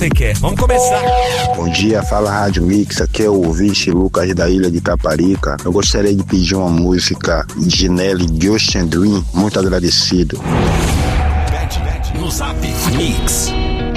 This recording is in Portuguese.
você quer. Vamos começar. Bom dia, fala Rádio Mix, aqui é o ouvinte Lucas da Ilha de Caparica. Eu gostaria de pedir uma música de Nelly, Ghost and Dream, muito agradecido. No Zap Mix.